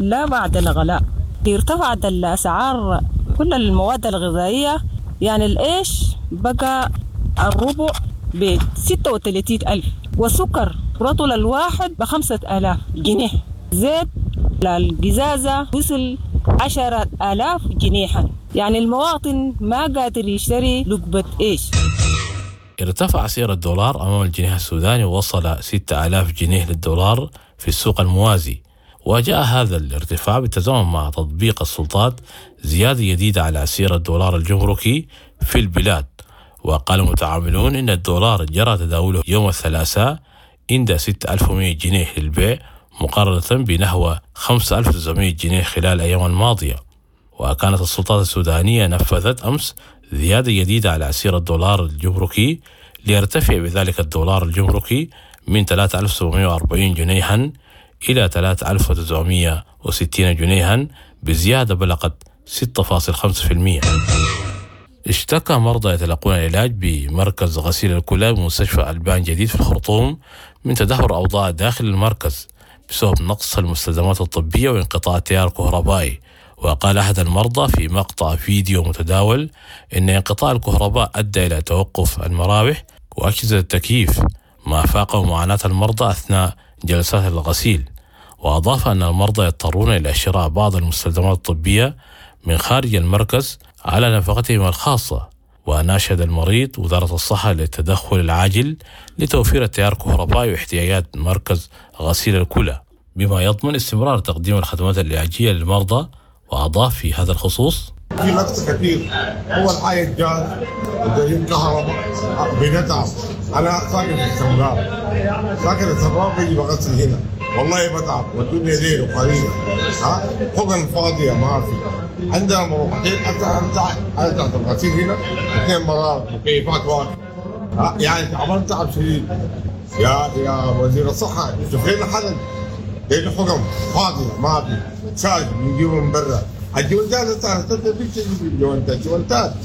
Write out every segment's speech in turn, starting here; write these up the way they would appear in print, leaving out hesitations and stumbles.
لا بعد الغلاء ارتفعت الأسعار كل المواد الغذائية. يعني الإيش بقى الربع ب36,000، والسكر رطل الواحد ب5,000 جنيه، زيت القزازة وصل 10,000 جنيها. يعني المواطن ما قادر يشتري لقبة إيش. ارتفع سعر الدولار أمام الجنيه السوداني ووصل 6,000 جنيه للدولار في السوق الموازي. وجاء هذا الارتفاع بالتزامن مع تطبيق السلطات زيادة جديدة على سعر الدولار الجمركي في البلاد. وقال المتعاملون إن الدولار جرى تداوله يوم الثلاثاء عند 6,100 جنيه للبيع مقارنة بنحو 5,900 جنيه خلال الأيام الماضية. وكانت السلطات السودانية نفذت أمس زيادة جديدة على سعر الدولار الجمركي ليرتفع بذلك الدولار الجمركي من 3,740 جنيها إلى 3,960 جنيها بزيادة بلغت 6.5%. اشتكى مرضى يتلقون العلاج بمركز غسيل الكلى بمستشفى ألبان جديد في الخرطوم من تدهور أوضاع داخل المركز بسبب نقص المستلزمات الطبية وانقطاع التيار الكهربائي. وقال أحد المرضى في مقطع فيديو متداول إن انقطاع الكهرباء أدى إلى توقف المراوح وأجهزة التكييف، ما فاقم معاناة المرضى أثناء جلسات الغسيل. وأضاف أن المرضى يضطرون إلى شراء بعض المستلزمات الطبية من خارج المركز على نفقتهم الخاصة. وناشد المريض وزارة الصحة للتدخل العاجل لتوفير التيار الكهربائي واحتياجات مركز غسيل الكلى بما يضمن استمرار تقديم الخدمات العلاجية للمرضى. وأضاف في هذا الخصوص: في نقص كثير. أول حاجة الجاز ودليل كهرباء بنتعب. أنا ساكن في السمراء، ساكن في السمراء بيجي بغسل هنا، والله بتعب والدنيا ليل وقليلة. حقن فاضية ما في. عندنا مروحتين حتى أنا تحت الغسيل هنا 2 مرات مكيفات واقفة. يعني عملت تعب شديد. يا وزير الصحة شوف لنا حل. لأنه حكم فاضية ما في، شايف بنجيبه من برا. الجوانتات الجوانتات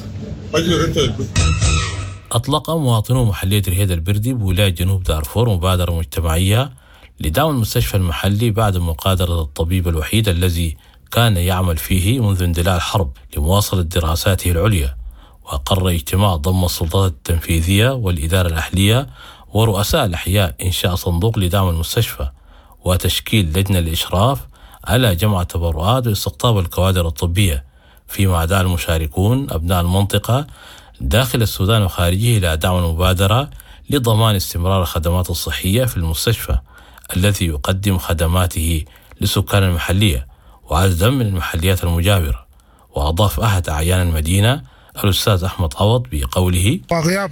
أطلق مواطنو محلية الهيدا البردي بولاية جنوب دارفور مبادرة مجتمعية لدعم المستشفى المحلي بعد مقادرة الطبيب الوحيد الذي كان يعمل فيه منذ اندلاع الحرب لمواصلة دراساته العليا. وقرر اجتماع ضم السلطات التنفيذية والإدارة الأهلية ورؤساء الأحياء إنشاء صندوق لدعم المستشفى وتشكيل لجنة للإشراف على جمع التبرعات واستقطاب الكوادر الطبية، فيما دعا المشاركون أبناء المنطقة داخل السودان وخارجه إلى دعم المبادرة لضمان استمرار الخدمات الصحية في المستشفى الذي يقدم خدماته لسكان المحلية وعددا من المحليات المجاورة. وأضاف أحد أعيان المدينة الأستاذ أحمد عوض بقوله: وغياب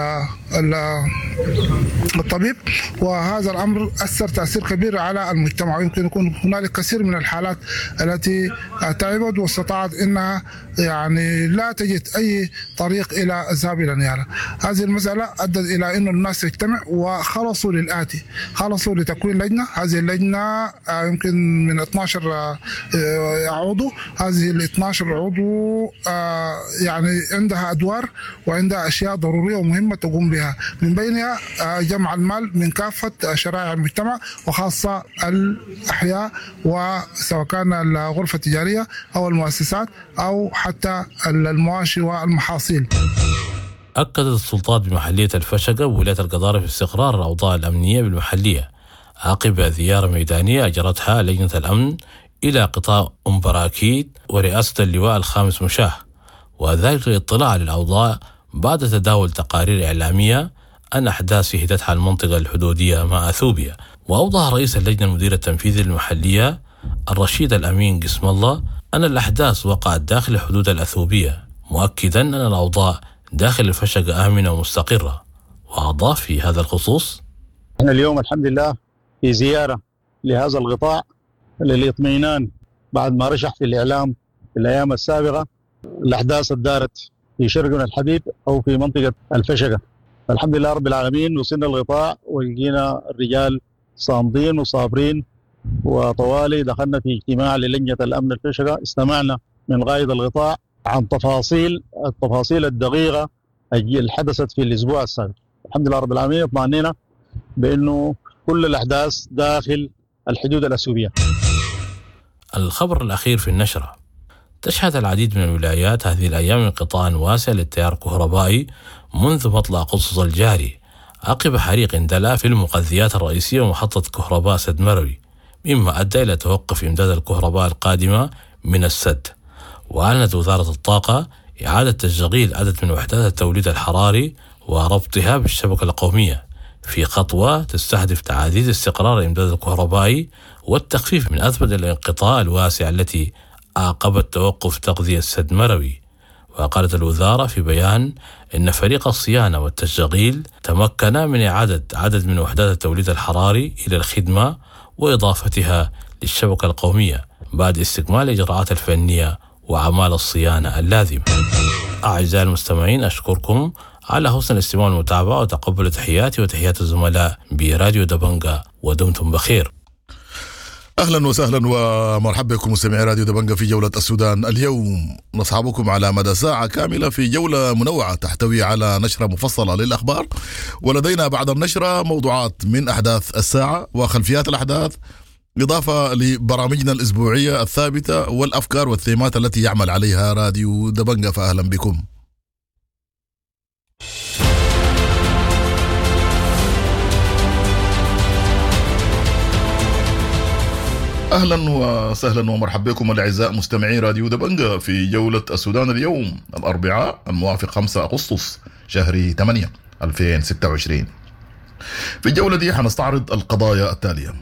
الطبيب وهذا الأمر أثر تأثير كبير على المجتمع، ويمكن يكون هنالك كثير من الحالات التي تعبت واستطاعت أنها يعني لا تجد أي طريق إلى الذهاب إلى النيابة. هذه المسألة أدت إلى أن الناس تجتمع وخلصوا للآتي، خلصوا لتكوين لجنة. هذه اللجنة يمكن من 12 عضو. هذه ال 12 عضو يعني عندها أدوار وعندها أشياء ضرورية ومهمة تقوم بها، من بينها جمع المال من كافة شرائح المجتمع وخاصة الأحياء، وسواء كان الغرفة التجارية أو المؤسسات أو حتى المواشي والمحاصيل. أكدت السلطات بمحلية الفشقة وولاية القضارف في استقرار الأوضاع الأمنية بالمحلية عقب زيارة ميدانية أجرتها لجنة الأمن إلى قطاع براكيت ورئاسة اللواء الخامس مشاه، وذلك للاطلاع على الأوضاع بعد تداول تقارير إعلامية عن أحداث شهدتها المنطقة الحدودية مع أثيوبيا. وأوضح رئيس اللجنة المدير التنفيذي للمحلية الرشيد الأمين قسم الله أن الأحداث وقعت داخل الحدود الأثيوبية، مؤكدا أن الأوضاع داخل الفشقة آمنة ومستقرة. وأضاف في هذا الخصوص: احنا اليوم الحمد لله في زيارة لهذا القطاع للإطمئنان بعد ما رشح في الإعلام في الأيام السابقة الأحداث الدارت في شرقنا الحبيب أو في منطقة الفشقة. الحمد لله رب العالمين وصلنا الغطاء ولقينا الرجال صامدين وصابرين، وطوالي دخلنا في اجتماع للجنة الأمن الفشقة، استمعنا من قائد الغطاء عن التفاصيل الدقيقة اللي حدثت في الأسبوع السابق. الحمد لله رب العالمين اطمئننا بأنه كل الأحداث داخل الحدود الأثيوبية. الخبر الأخير في النشرة: تشهد العديد من الولايات هذه الأيام انقطاع واسع للتيار الكهربائي منذ مطلع أغسطس الجاري عقب حريق اندلع في المغذيات الرئيسية ومحطة كهرباء سد مروي، مما أدى إلى توقف إمداد الكهرباء القادمة من السد. وأعلنت وزارة الطاقة إعادة تشغيل عدد من وحدات التوليد الحراري وربطها بالشبكة القومية في خطوة تستهدف تعزيز استقرار الإمداد الكهربائي والتخفيف من أزمة الانقطاع الواسع التي أعقبت توقف تغذية سد مروي. وقالت الوزارة في بيان إن فريق الصيانة والتشغيل تمكن من إعادة عدد من وحدات التوليد الحراري إلى الخدمة وإضافتها للشبكة القومية بعد استكمال الإجراءات الفنية وأعمال الصيانة اللازمة. أعزائي المستمعين، أشكركم على حسن الاستماع والمتابعة، وتقبلوا تحياتي وتحيات الزملاء براديو دبنجة، ودمتم بخير. أهلا وسهلا ومرحبا بكم مستمعي راديو دبنجة في جولة السودان. اليوم نصحبكم على مدى ساعة كاملة في جولة منوعة تحتوي على نشرة مفصلة للأخبار، ولدينا بعد النشرة موضوعات من أحداث الساعة وخلفيات الأحداث، إضافة لبرامجنا الأسبوعية الثابتة والأفكار والثيمات التي يعمل عليها راديو دبنجة. فأهلا بكم. أهلا وسهلا ومرحبا بكم الأعزاء مستمعي راديو دبنجة في جولة السودان اليوم الأربعاء الموافق 5 أغسطس شهر 8 2026. في الجولة دي حنستعرض القضايا التالية: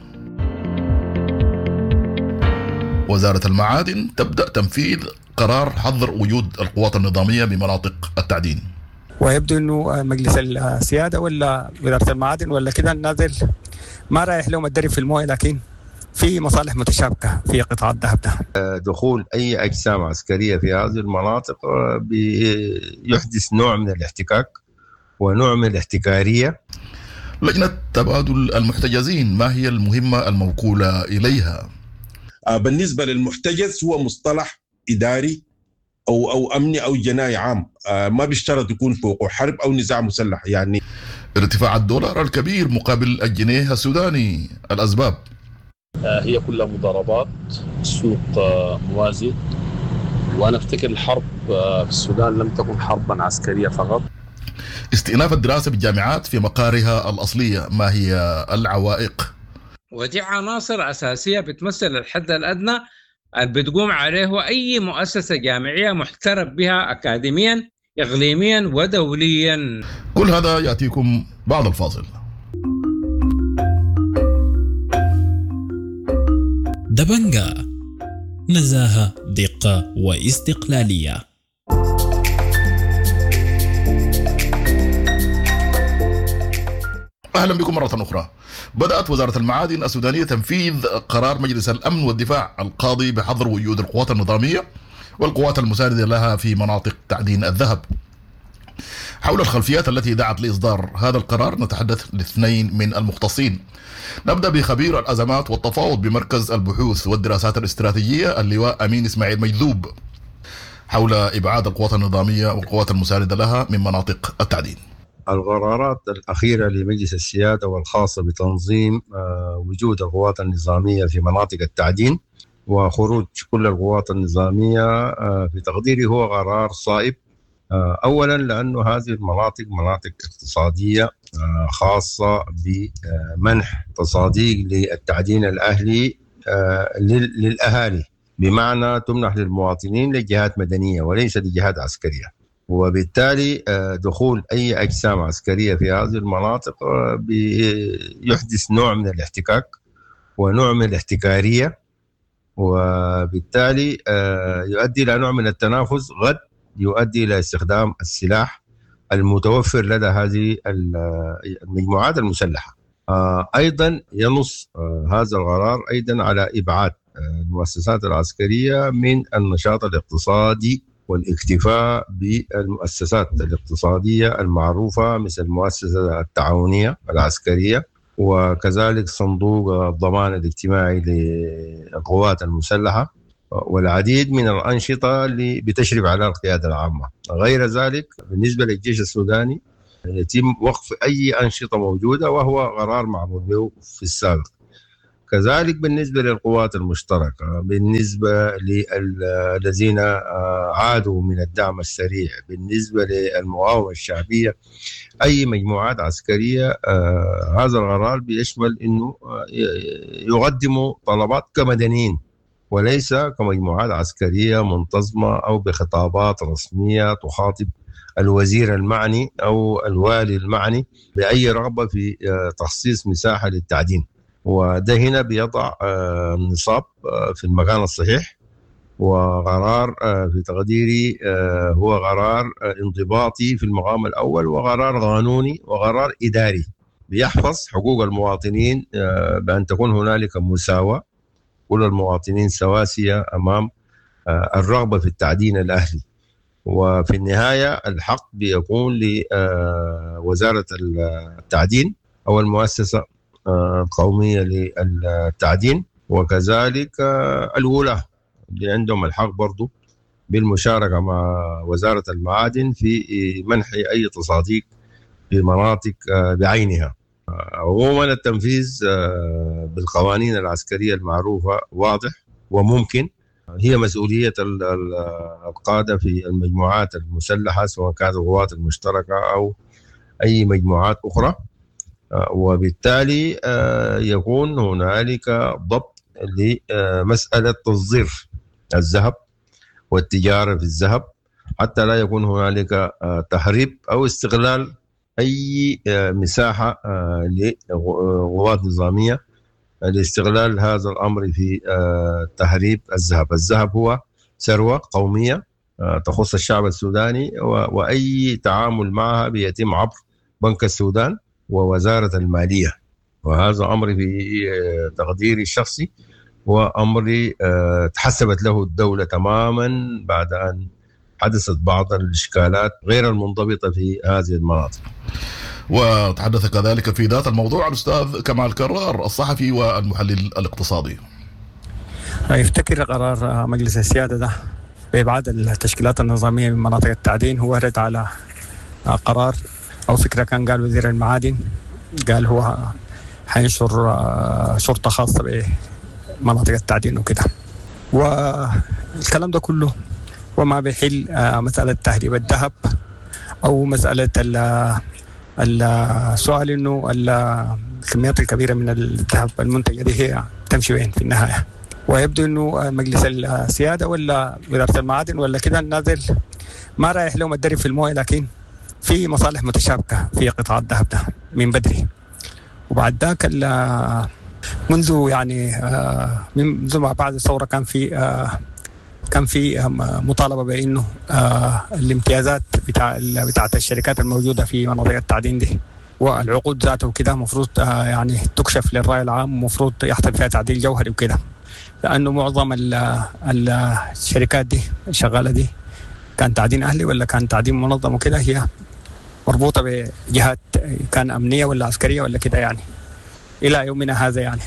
وزارة المعادن تبدأ تنفيذ قرار حظر وجود القوات النظامية بمناطق التعدين. ويبدو أنه مجلس السيادة ولا وزارة المعادن ولا كده نازل ما رايح لهم الدرب في المويه، لكن في مصالح متشابكة في قطاع الذهب ده. دخول أي أجسام عسكرية في هذه المناطق يحدث نوع من الاحتكاك ونوع من الاحتكارية. لجنة تبادل المحتجزين، ما هي المهمة الموكولة إليها؟ بالنسبة للمحتجز هو مصطلح إداري أو أمني أو جنائي عام، ما بيشترط يكون فوقه حرب أو نزاع مسلح. يعني ارتفاع الدولار الكبير مقابل الجنيه السوداني، الأسباب؟ هي كلها مضاربات، سوق موازي، وأنا أفتكر الحرب في السودان لم تكن حربا عسكرية فقط. استئناف الدراسة بالجامعات في مقارها الأصلية، ما هي العوائق؟ ودي عناصر أساسية بتمثل الحد الأدنى اللي بتقوم عليه أي مؤسسة جامعية محترف بها أكاديميا إقليميا ودوليا. كل هذا يأتيكم بعد الفاصل. دبنجة، نزاهة، دقة واستقلالية. أهلا بكم مرة أخرى. بدأت وزارة المعادن السودانية تنفيذ قرار مجلس الأمن والدفاع القاضي بحظر وجود القوات النظامية والقوات المساندة لها في مناطق تعدين الذهب. حول الخلفيات التي دعت لإصدار هذا القرار نتحدث لاثنين من المختصين. نبدأ بخبير الأزمات والتفاوض بمركز البحوث والدراسات الاستراتيجية اللواء أمين إسماعيل مجذوب حول إبعاد القوات النظامية والقوات المساندة لها من مناطق التعدين. القرارات الأخيرة لمجلس السيادة والخاصة بتنظيم وجود القوات النظامية في مناطق التعدين وخروج كل القوات النظامية في تقديري هو قرار صائب. أولا لأنه هذه المناطق مناطق اقتصادية خاصة بمنح تصاديق للتعدين الأهلي للأهالي، بمعنى تمنح للمواطنين لجهات مدنية وليس لجهات عسكرية، وبالتالي دخول أي أجسام عسكرية في هذه المناطق يحدث نوع من الاحتكاك ونوع من الاحتكارية، وبالتالي يؤدي إلى نوع من التنافس قد يؤدي إلى استخدام السلاح المتوفر لدى هذه المجموعات المسلحة. أيضا ينص هذا القرار أيضا على إبعاد المؤسسات العسكرية من النشاط الاقتصادي والاكتفاء بالمؤسسات الاقتصادية المعروفة مثل المؤسسة التعاونية العسكرية وكذلك صندوق الضمان الاجتماعي للقوات المسلحة والعديد من الأنشطة اللي بتشرف على القيادة العامة. غير ذلك بالنسبة للجيش السوداني يتم وقف أي أنشطة موجودة وهو قرار معمول به في السابق. كذلك بالنسبة للقوات المشتركة، بالنسبة للذين عادوا من الدعم السريع، بالنسبة للمقاومة الشعبية، أي مجموعات عسكرية، هذا القرار بيشمل أنه يقدموا طلبات كمدنيين وليس كمجموعات عسكرية منتظمة أو بخطابات رسمية تخاطب الوزير المعني أو الوالي المعني بأي رغبة في تخصيص مساحة للتعدين. وده هنا بيضع النصاب في المكان الصحيح، وقرار في تقديري هو قرار انضباطي في المقام الأول، وقرار قانوني وقرار إداري بيحفظ حقوق المواطنين بأن تكون هنالك مساواة، كل المواطنين سواسية أمام الرغبة في التعدين الأهلي. وفي النهاية الحق بيكون لوزارة التعدين أو المؤسسة القومية للتعدين، وكذلك الولاة اللي عندهم الحق برضو بالمشاركة مع وزارة المعادن في منح أي تصاديق في مناطق بعينها. عموما التنفيذ بالقوانين العسكرية المعروفة واضح وممكن، هي مسؤولية القادة في المجموعات المسلحة سواء كانت القوات المشتركة أو أي مجموعات أخرى، وبالتالي يكون هنالك ضبط لمسألة تصدير الذهب والتجارة في الذهب، حتى لا يكون هنالك تهريب أو استغلال أي مساحة لقوات نظامية لاستغلال هذا الأمر في تهريب الذهب. الذهب هو ثروة قومية تخص الشعب السوداني، وأي تعامل معها بيتم عبر بنك السودان ووزارة المالية، وهذا أمر في تقديري الشخصي وأمر تحسبت له الدولة تماما بعد أن حدثت بعض الإشكالات غير المنضبطة في هذه المناطق. وتحدث كذلك في ذات الموضوع الأستاذ كمال كرار الصحفي والمحلل الاقتصادي. يفتكر قرار مجلس السيادة ده بإبعاد التشكيلات النظامية من مناطق التعدين هو رد على قرار أو فكرة كان قال وزير المعادن، قال هو حينشر شرطة خاصة بمناطق التعدين وكده، والكلام ده كله وما بيحل مسألة تهريب الذهب أو مسألة السؤال إنه الكميات الكبيرة من الذهب المنتجة دي هي تمشي وين في النهاية. ويبدو إنه مجلس السيادة ولا وزارة المعادن ولا كده نازل ما رايح لهم الدرب في المويه، لكن في مصالح متشابكة في قطاع الذهب ده من بدري. وبعد ذاك منذ ما بعد الثورة كان في مطالبة بأنه الامتيازات بتاعت الشركات الموجودة في مناطق التعدين دي والعقود ذاته وكده مفروض يعني تكشف للرأي العام، مفروض يحصل فيها تعديل جوهري وكده، لأنه معظم الشركات دي الشغالة دي كان تعدين أهلي ولا كان تعدين منظم وكده، هي مربوطة بجهات كان أمنية ولا عسكرية ولا كده يعني إلى يومنا هذا يعني.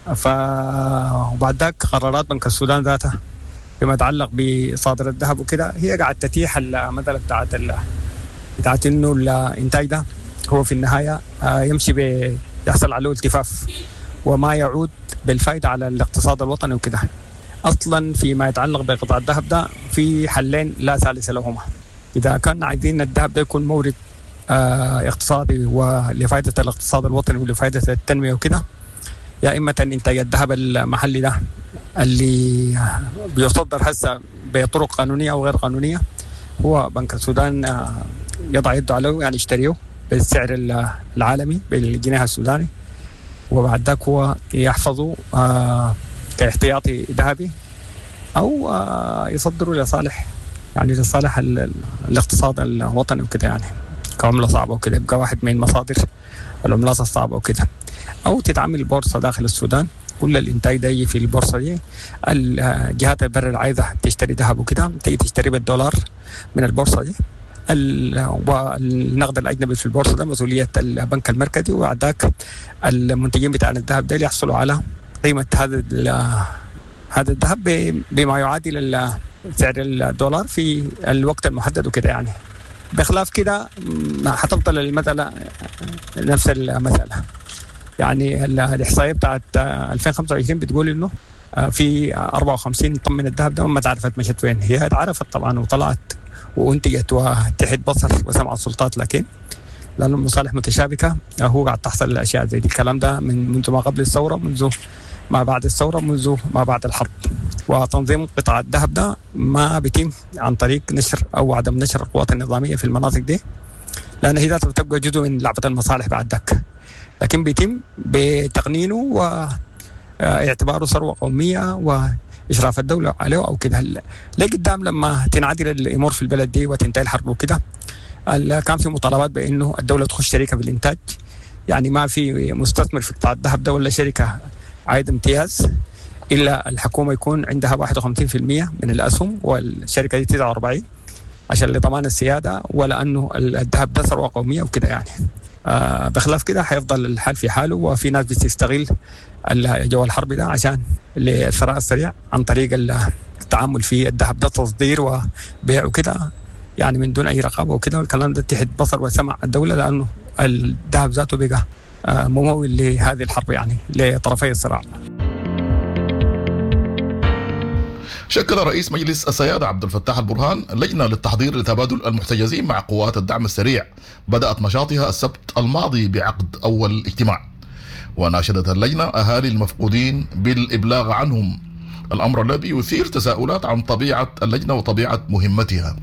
وبعد ذاك قرارات بنك السودان ذاتها فيما يتعلق بصادر الذهب وكده هي قاعد تتيح المثل بتاعت إنه الإنتاج ده هو في النهاية يمشي يحصل عليه التفاف وما يعود بالفائدة على الاقتصاد الوطني وكده. أصلا فيما يتعلق بقطاع الذهب ده في حلين لا ثالث لهما. إذا كان عايزين الذهب ده يكون مورد اقتصادي ولفائدة الاقتصاد الوطني ولفائدة التنمية وكده، يا إما إنتاج الذهب المحلي ده اللي بيصدر هسه بطرق قانونية أو غير قانونية، هو بنك السودان يضع يده عليه يعني يشتريه بالسعر العالمي بالجنيه السوداني، وبعد ذاك هو يحفظه كاحتياطي ذهبي أو يصدروا لصالح الاقتصاد الوطني وكده يعني كعملة صعبة وكده، يبقى واحد من مصادر العملات الصعبة وكده، أو تتعمل بورصة داخل السودان كل الإنتاج ده يجي في البورصة دي. الجهات البر اللي عايزة تشتري ذهب وكده تيجي تشتري بالدولار من البورصة دي. والنقد الأجنبي في البورصة ده مسؤولية البنك المركزي، وبعد ذاك المنتجين بتاع الذهب ده يحصلوا على قيمة هذا الذهب بما يعادل سعر الدولار في الوقت المحدد وكده يعني. بخلاف كده هتفضل المسألة نفس المسألة، يعني الإحصائية بتاعت 2025 بتقول إنه في 54 طن من الذهب ده ما تعرفت مشت وين. هي اتعرفت طبعا وطلعت وانتجت وتحت بصر وسمع السلطات، لكن لأن المصالح متشابكة هو قاعد تحصل الأشياء زي دي. الكلام ده منذ ما قبل الثورة، منذ ما بعد الثورة، منذ ما بعد الحرب. وتنظيم قطاع الذهب ده ما بيتم عن طريق نشر أو عدم نشر القوات النظامية في المناطق دي، لأن هي ذاتها بتبقى جزء من لعبة المصالح بعد ذاك، لكن بيتم بتقنينه واعتباره ثروة قومية وإشراف الدولة عليه أو كده. ليه قدام لما تنعدل الأمور في البلد دي وتنتهي الحرب وكده كان في مطالبات بأنه الدولة تخش شركة بالإنتاج، يعني ما في مستثمر في قطاع الذهب ده ولا شركة عايد امتياز إلا الحكومة يكون عندها 51% من الأسهم والشركة دي 49 عشان لضمان السيادة، ولأنه الذهب ده ثروة قومية وكده يعني. بخلاف كده حيفضل الحال في حاله، وفي ناس بتستغل جو الحرب ده عشان الثراء السريع عن طريق التعامل في الذهب ده، تصدير وبيع وكده يعني من دون أي رقابة وكده. والكلام ده تحت بصر وسمع الدولة، لأنه الذهب ذاته بقى ممول لهذه الحرب يعني لطرفي الصراع. شكل رئيس مجلس السيادة عبد الفتاح البرهان لجنة للتحضير لتبادل المحتجزين مع قوات الدعم السريع بدأت نشاطها السبت الماضي بعقد أول اجتماع، وناشدت اللجنة أهالي المفقودين بالإبلاغ عنهم، الأمر الذي يثير تساؤلات عن طبيعة اللجنة وطبيعة مهمتها.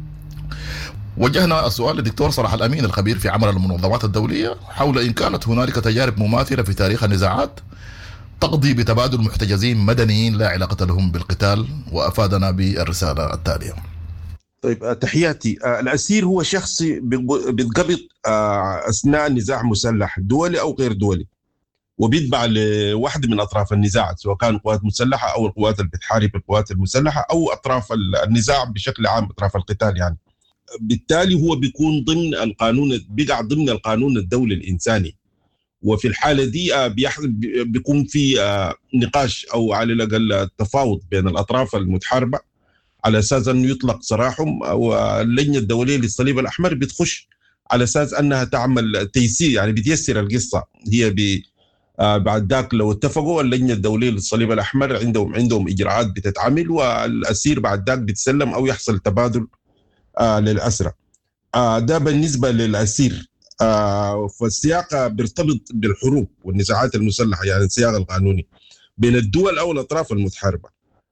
وجهنا السؤال للدكتور صلاح الأمين الخبير في عمل المنظمات الدولية حول إن كانت هنالك تجارب مماثلة في تاريخ النزاعات تقضي بتبادل محتجزين مدنيين لا علاقة لهم بالقتال، وأفادنا بالرسالة التالية. طيب تحياتي. الأسير هو شخص بيتقبض أثناء نزاع مسلح دولي أو غير دولي، وبيتبع لواحد من أطراف النزاع، سواء كان قوات مسلحة أو القوات اللي بتحارب القوات المسلحة أو أطراف النزاع بشكل عام، أطراف القتال يعني. بالتالي هو بيكون ضمن القانون، بيقع ضمن القانون الدولي الإنساني، وفي الحالة دي بيكون في نقاش أو على الأقل تفاوض بين الأطراف المتحاربة على أساس أنه يطلق سراحهم، واللجنة الدولية للصليب الأحمر بتخش على أساس أنها تعمل تيسير، يعني بتيسر القصة. هي بعد ذاك لو اتفقوا اللجنة الدولية للصليب الأحمر عندهم إجراءات بتتعمل، والأسير بعد ذاك بتسلم أو يحصل تبادل للأسرى. ده بالنسبة للأسير. فالسياق بيرتبط بالحروب والنزاعات المسلحة، يعني السياق القانوني بين الدول أو الأطراف المتحاربة،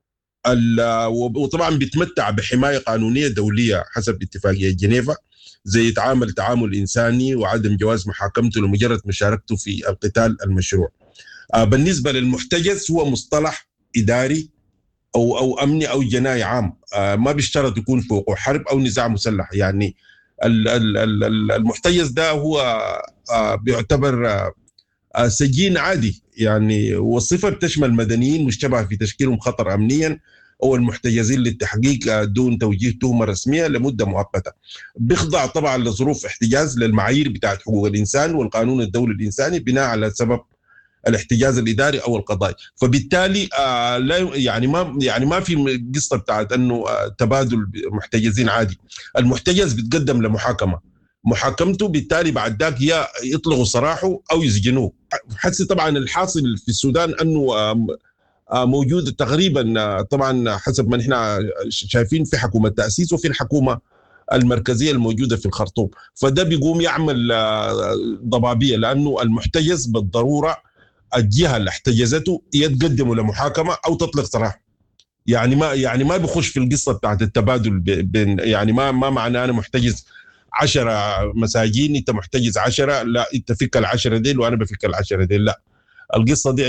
وطبعا بيتمتع بحماية قانونية دولية حسب اتفاقية جنيفا، زي تعامل إنساني وعدم جواز محاكمته لمجرد مشاركته في القتال المشروع. بالنسبة للمحتجز هو مصطلح إداري أو أمني أو جنائي عام، ما بيشترط يكون في وقوع حرب أو نزاع مسلح. يعني المحتجز ده هو بيعتبر سجين عادي يعني، والصفة بتشمل مدنيين مشتبه في تشكيلهم خطر أمنيا أو المحتجزين للتحقيق دون توجيه تهمة رسمية لمدة مؤقتة. بيخضع طبعا لظروف احتجاز للمعايير بتاعت حقوق الإنسان والقانون الدولي الإنساني بناء على سبب الاحتجاز الإداري أو القضائي. فبالتالي لا يعني ما في قصة بتاعت أنه تبادل محتجزين عادي. المحتجز بيتقدم لمحاكمة، محاكمته بالتالي بعد ذاك يا يطلقوا سراحه أو يسجنوه. حسي طبعا الحاصل في السودان أنه موجود تقريبا، طبعا حسب ما نحن شايفين، في حكومة تأسيس وفي الحكومة المركزية الموجودة في الخرطوم. فده بيقوم يعمل ضبابية، لأنه المحتجز بالضرورة الجهة اللي احتجزته يتقدموا لمحاكمة أو تطلق سراح. يعني ما بيخش في القصة بتاعت التبادل بين، يعني ما معنى أنا محتجز 10 مساجين أنت محتجز 10، لا أنت فك 10 ديل وأنا بفك 10 ديل، لا. القصة دي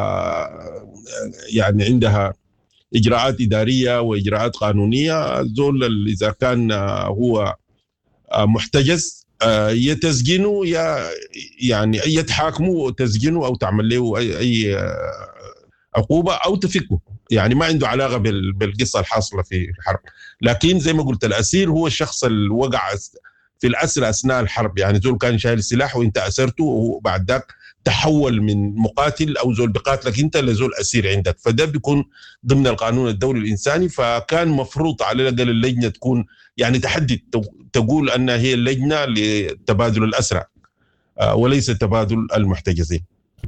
عندها إجراءات إدارية وإجراءات قانونية. زول إذا كان هو محتجز يتسجنوا يعني يتحاكموا تسجنوا أو تعمل له أي عقوبة أو تفكه، يعني ما عنده علاقة بالقصة الحاصلة في الحرب. لكن زي ما قلت الأسير هو الشخص اللي وقع في الأسر أثناء الحرب، يعني زول كان شايل سلاح وإنت أسرته وبعد ذاك تحول من مقاتل أو زول بقاتلك أنت لزول أسير عندك، فده بيكون ضمن القانون الدولي الإنساني. فكان مفروض على الأقل اللجنة تكون يعني تحدد، تقول أنها هي اللجنة لتبادل الأسرى وليس تبادل المحتجزين.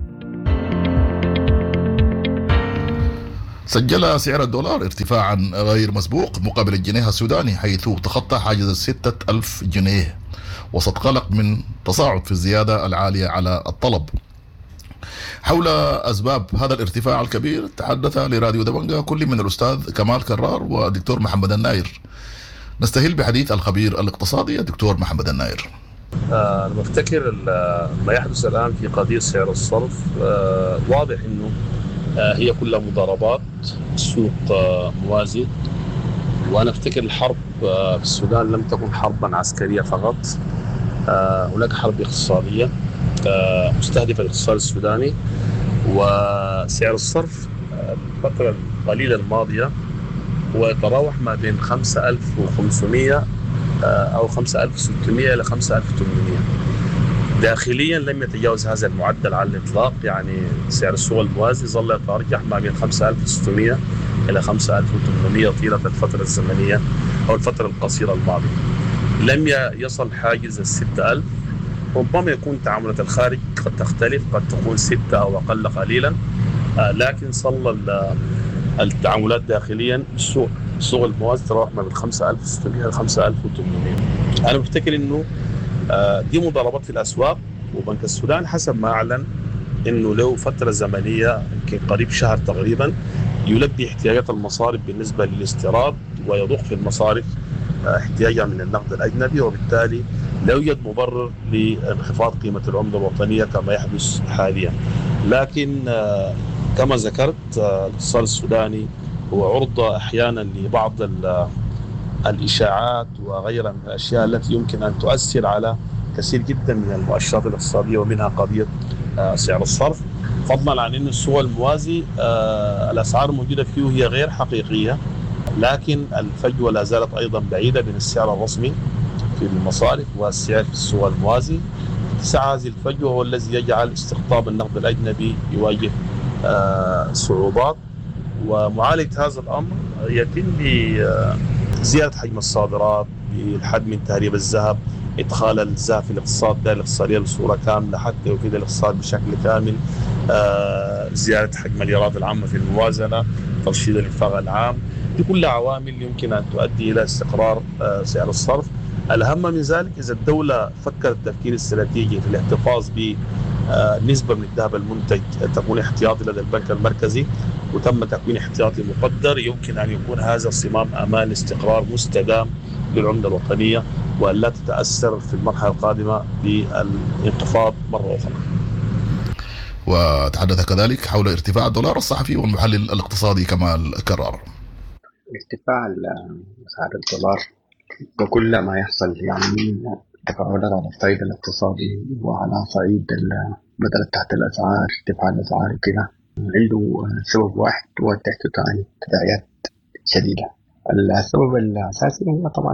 سجل سعر الدولار ارتفاعا غير مسبوق مقابل الجنيه السوداني، حيث تخطى حاجز 6,000 جنيه وسط قلق من تصاعد في الزيادة العالية على الطلب. حول أسباب هذا الارتفاع الكبير تحدث لراديو دبنجة كل من الأستاذ كمال كرار والدكتور محمد الناير. نستهل بحديث الخبير الاقتصادي الدكتور محمد الناير. أنا بفتكر ما يحدث الآن في قضية سعر الصرف واضح أنه هي كلها مضاربات، سوق موازي. وأنا أفتكر الحرب في السودان لم تكن حربا عسكرية فقط، هناك حرب اقتصادية مستهدفة الاقتصاد السوداني. وسعر الصرف الفترة القليلة الماضية هو يتراوح ما بين 5,500 أو 5,600 إلى 5,800. داخليا لم يتجاوز هذا المعدل على الإطلاق، يعني سعر السوق الموازي ظل يتراجح ما بين 5,600 إلى 5,800 طيلة الفترة الزمنية أو الفترة القصيرة الماضية. لم يصل حاجز 6,000. ربما يكون تعاملات الخارج قد تختلف، قد تكون 6 أو أقل قليلا، لكن صل التعاملات داخليا السوق الموازي تراوح ما بين 5,600 إلى 5,800. أنا بفتكر إنه دي مضاربات في الأسواق، وبنك السودان حسب ما أعلن إنه له فترة زمنية يمكن قريب شهر تقريبا يلبي احتياجات المصارف بالنسبة للاستيراد ويضخ في المصارف احتياجها من النقد الأجنبي، وبالتالي لا يوجد مبرر لانخفاض قيمة العملة الوطنية كما يحدث حاليا. لكن كما ذكرت الاقتصاد السوداني هو عرضة أحيانا لبعض الإشاعات وغيرها من الأشياء التي يمكن أن تؤثر على كثير جدا من المؤشرات الاقتصادية، ومنها قضية سعر الصرف، فضلا عن أن السوق الموازي الأسعار الموجودة فيه هي غير حقيقية، لكن الفجوة لا زالت أيضا بعيدة بين السعر الرسمي في المصارف والسعر في السوق الموازي. اتساع هذه الفجوة هو الذي يجعل استقطاب النقد الأجنبي يواجه صعوبات. ومعالجة هذا الأمر يتم بزيادة حجم الصادرات، بالحد من تهريب الذهب، إدخال الذهب في الاقتصاد ده الاقتصادية بصورة كاملة حتى يفيد الاقتصاد بشكل كامل، زيادة حجم الإيراد العامة في الموازنة، ترشيد الإنفاق العام. دي كلها عوامل يمكن أن تؤدي إلى استقرار سعر الصرف. الأهم من ذلك إذا الدولة فكرت التفكير الاستراتيجي في الاحتفاظ بنسبة من الذهب المنتج تكون احتياطي لدى البنك المركزي، وتم تكوين احتياطي مقدر، يمكن أن يكون هذا صمام أمان استقرار مستدام للعملة الوطنية، وأن لا تتأثر في المرحلة القادمة بالانخفاض مرة أخرى. وتحدث كذلك حول ارتفاع الدولار الصحفي والمحلل الاقتصادي كمال كرار. ارتفاع سعر الدولار وكل ما يحصل يعني تفاعلات على الصعيد الاقتصادي وعلى صعيد بدل تحت الأسعار، ارتفاع الأسعار وكذا، عنده سبب واحد هو تداعيات شديدة. السبب الأساسي هو طبعا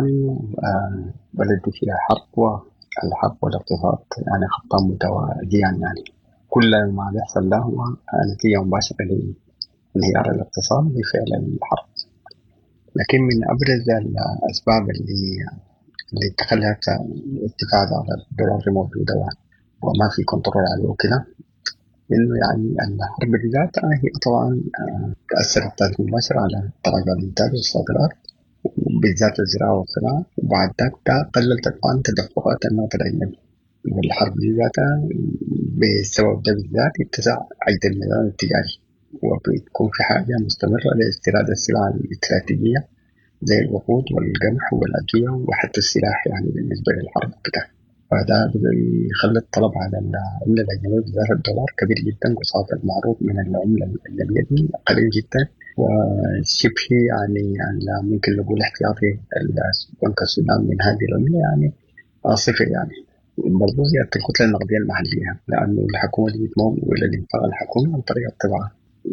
بلد فيها حرب، والحرب والاقتصاد يعني خطان متوازيان، يعني كل ما بيحصل له هو نتيجة مباشرة لانهيار الاقتصاد بفعل الحرب. لكن من أبرز الأسباب اللي تخلت ارتفاع على الدولار موجودة وما في كنترول عليه وكذا، إنه يعني الحرب بذاتها هي طبعا تأثرت تأثير مباشر على تراجع الإنتاج والصادرات، بالذات الزراعة والصناعة، وبعد ذلك قللت طبعا تدفقات النقد الأجنبي. والحرب بذاتها بسبب ده بالذات اتسع عجز الميزان التجاري، وبتكون في حاجة مستمرة لاستيراد السلع الاستراتيجية زي الوقود والقمح والأدوية وحتى السلاح يعني بالنسبة للحرب كده. فده بيخلي الطلب على العملة الأجنبية بالذات الدولار كبير جدا، قصاد المعروض من العملة الأجنبية دي قليل جدا، وشبه يعني ممكن نقول احتياطي البنك السودان من هذه العملة يعني صفر. يعني برضو زيادة الكتلة النقدية المحلية، لأنه الحكومة دي بتمول إلى الإنفاق الحكومي عن طريق الطباعة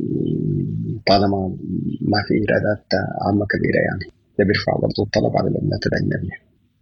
طالما ما في إيرادات عامة كبيرة، يعني ده بيرفع برضو الطلب على العملات الأجنبية.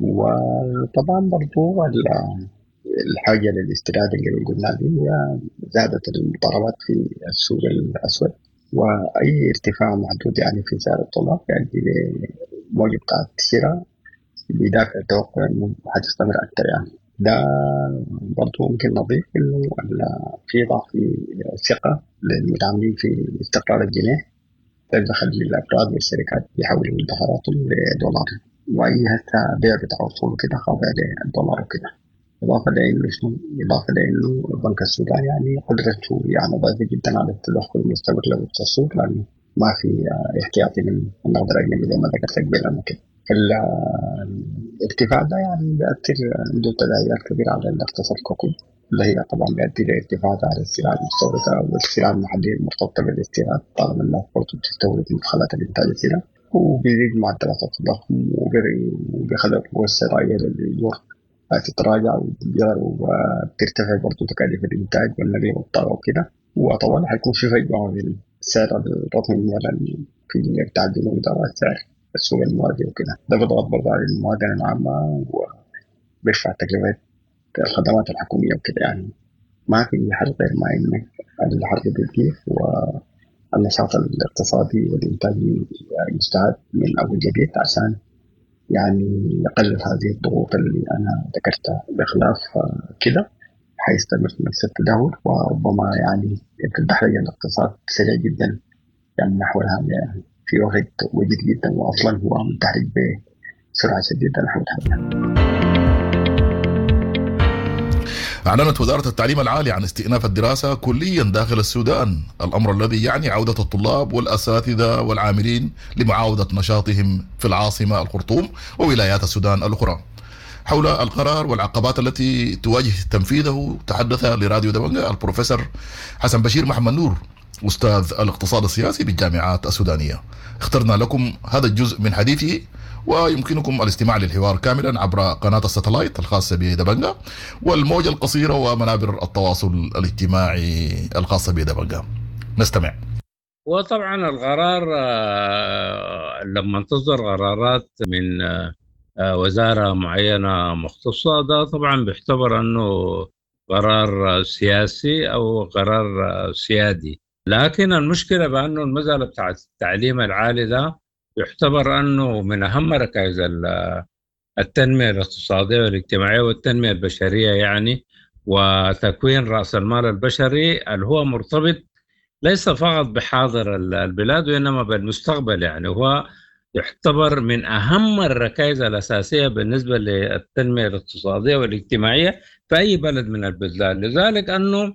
وطبعا برضو الحاجة للاستيراد اللي قلنا دي هي زادت المضاربات في السوق الأسود، وأي ارتفاع محدود يعني في سعر الدولار يعني موجة بتاعت الشراء بدافع التوقع إنه هتستمر أكثر. يعني ده برضو ممكن نضيف إنه في ضعف ثقة للمتعاملين في استقرار الجنيه، بخلي الأفراد والشركات يحولوا مدخراتهم لدولار، وأي هسه بيع بتاع أصول كده خاضع للدولار وكده. إضافة لأنه البنك السوداني يعني قدرته يعني ضعيفة جدا على التدخل المستمر في السوق، لأنه ما في احتياطي من النقد الأجنبي زي ما ذكرت قبل كده. الارتفاع ده يعني بيأثر عنده تداعيات كبيرة على الاقتصاد ككل، اللي هي طبعا بيؤدي لارتفاع على السلع المستوردة والسلع المحلية المرتبطة بالاستيراد، طالما الناس برضه بتستورد مدخلات الإنتاج السلع، وبيزيد معدلات التضخم وبيخلي القوة الشرائية للأجور تتراجع وبترتفع برضه تكاليف الإنتاج والنقل والطاقة وكده. وطبعا حيكون في فجوة بين سعر الرقم في التعديل ومدار السعر السوق الموازي وكده. ده بيضغط برضه على الموازنة العامة وبيرفع تكلفة الخدمات الحكومية وكده. يعني ما في حل غير ما إن الحرب بتجيب والنشاط الاقتصادي والإنتاجي يستعد من أول جديد عشان يعني يقلل هذه الضغوط اللي أنا ذكرتها. بخلاف كده حيستمر في نفس التدهور، وربما يعني تدحرج الاقتصاد سريع جدا يعني نحوها يعني في وقت وجد جدا، وأصلا هو متحرك بسرعة شديدة نحو الحل. أعلنت وزارة التعليم العالي عن استئناف الدراسة كليا داخل السودان، الأمر الذي يعني عودة الطلاب والأساتذة والعاملين لمعاودة نشاطهم في العاصمة الخرطوم وولايات السودان الأخرى. حول القرار والعقبات التي تواجه تنفيذه تحدث لراديو دبنجة البروفيسور حسن بشير محمد نور، أستاذ الاقتصاد السياسي بالجامعات السودانية. اخترنا لكم هذا الجزء من حديثه، ويمكنكم الاستماع للحوار كاملا عبر قناة الساتلايت الخاصة بدبنجة والموجة القصيرة ومنابر التواصل الاجتماعي الخاصة بدبنجة. نستمع. وطبعا القرار لما تصدر قرارات من وزارة معينة مختصة، ده طبعا بيعتبر أنه قرار سياسي أو قرار سيادي. لكن المشكلة بأنه المسألة بتاعت التعليم العالي ده يعتبر أنه من أهم ركائز التنمية الاقتصادية والاجتماعية والتنمية البشرية يعني، وتكوين رأس المال البشري اللي هو مرتبط ليس فقط بحاضر البلاد وإنما بالمستقبل. يعني هو يعتبر من أهم الركائز الأساسية بالنسبة للتنمية الاقتصادية والاجتماعية في أي بلد من البلدان. لذلك أنه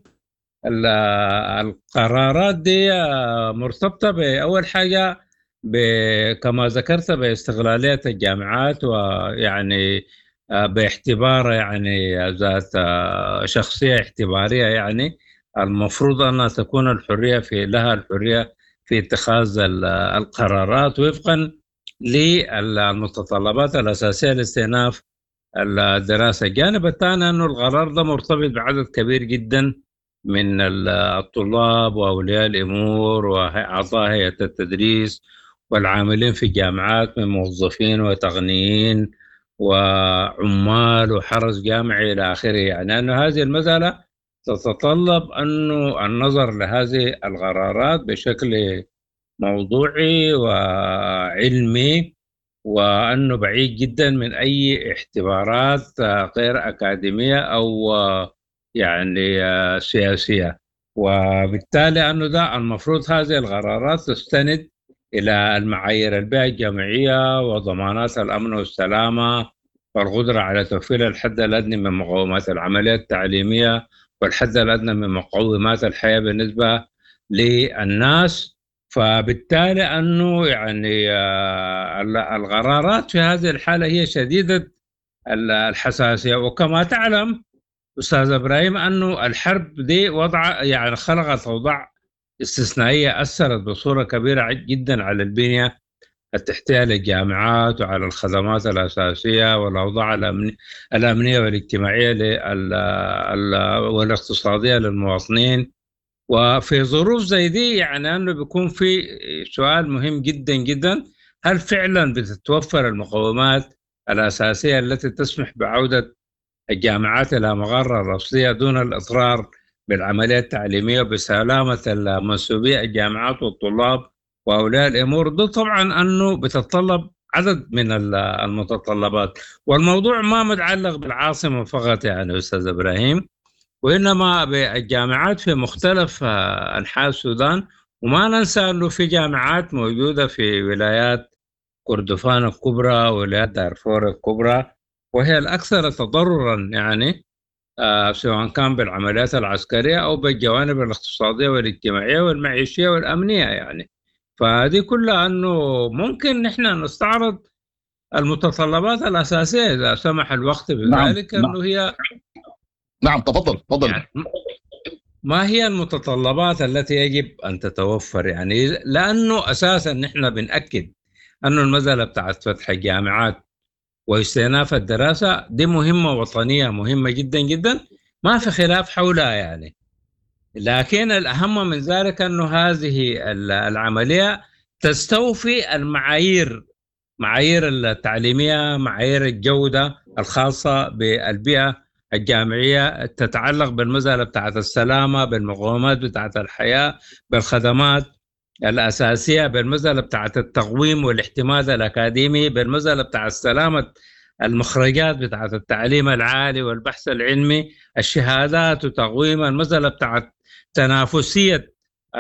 القرارات دي مرتبطة بأول حاجة كما ذكرت باستغلالية الجامعات، ويعني باعتبار يعني ذات شخصية اعتبارية، يعني المفروض أن تكون لها الحرية في اتخاذ القرارات وفقا للمتطلبات الأساسية لاستئناف الدراسة. الجانب الثاني أنه القرار ده مرتبط بعدد كبير جدا من الطلاب وأولياء الأمور وأعضاء هيئة التدريس والعاملين في الجامعات من موظفين وتقنيين وعمال وحرس جامعي إلى آخره. يعني أن هذه المسألة تتطلب أنه النظر لهذه القرارات بشكل موضوعي وعلمي، وأنه بعيد جدا من أي اعتبارات غير أكاديمية أو يعني سياسية. وبالتالي أنه ده المفروض هذه القرارات تستند إلى المعايير البيئة الجامعية وضمانات الأمن والسلامة والقدرة على توفير الحد الأدنى من مقومات العملية التعليمية والحد الأدنى من مقومات الحياة بالنسبة للناس. فبالتالي أنه يعني القرارات في هذه الحالة هي شديدة الحساسية. وكما تعلم أستاذ إبراهيم أنه الحرب دي يعني خلقت أوضاع استثنائية أثرت بصورة كبيرة جدا على البنية التحتية للجامعات وعلى الخدمات الأساسية والأوضاع الأمنية والاجتماعية والاقتصادية للمواطنين. وفي ظروف زي دي يعني أنه بيكون في سؤال مهم جدا جدا: هل فعلا بتتوفر المقومات الأساسية التي تسمح بعودة الجامعات إلى مقرها الأصلية دون الإضرار بالعملية التعليمية وبسلامة المنسوبية الجامعات والطلاب وأولياء الأمور؟ ده طبعا أنه بتتطلب عدد من المتطلبات، والموضوع ما متعلق بالعاصمة فقط يعني أستاذ إبراهيم، وإنما بالجامعات في مختلف أنحاء السودان وما ننسى أنه في جامعات موجودة في ولايات كردفان الكبرى وولايات دارفور الكبرى، وهي الأكثر تضررا يعني سواء كان بالعمليات العسكرية أو بالجوانب الاقتصادية والاجتماعية والمعيشية والأمنية يعني. فهذه كلها أنه ممكن نحن نستعرض المتطلبات الأساسية إذا سمح الوقت بذلك. نعم. أنه هي نعم تفضل يعني ما هي المتطلبات التي يجب أن تتوفر يعني، لأنه أساسا نحن بنأكد أنه المسألة بتاعت فتح الجامعات واستئناف الدراسة دي مهمة وطنية مهمة جدا جدا، ما في خلاف حولها يعني. لكن الأهم من ذلك أنه هذه العملية تستوفي معايير التعليمية، معايير الجودة الخاصة بالبيئة الجامعية، تتعلق بالمسألة بتاعت السلامة، بالمقومات بتاعت الحياة، بالخدمات الأساسية، بالمسألة بتاعت التقويم والاحتمال الأكاديمي، بالمسألة بتاعت سلامة المخرجات بتاعت التعليم العالي والبحث العلمي، الشهادات وتقويم، المسألة بتاعت تنافسية